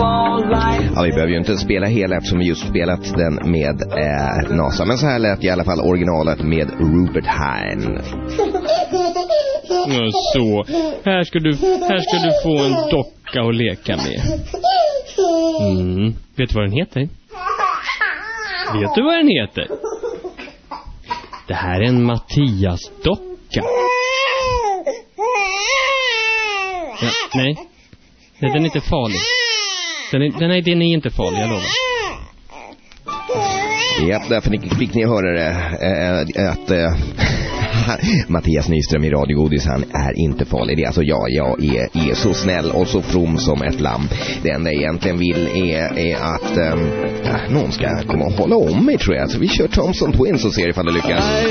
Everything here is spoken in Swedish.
Ja, vi behöver ju inte spela hela eftersom vi just spelat den med NASA. Men så här lät i alla fall originalet med Rupert Hine. Så, här ska du få en docka att leka med. Vet du vad den heter? Vet du vad den heter? Det här är en Mattias-docka. Ja, nej, den är inte farlig. Den är inte farlig, jag lovar. Ja, därför fick ni höra det att Mattias Nyström i Radio Godis, han är inte farlig. Det är alltså jag är så snäll och så from som ett lamm. Det enda jag egentligen vill är att någon ska komma och hålla om mig, tror jag. Så vi kör Thompson Twins och ser ifall det lyckas.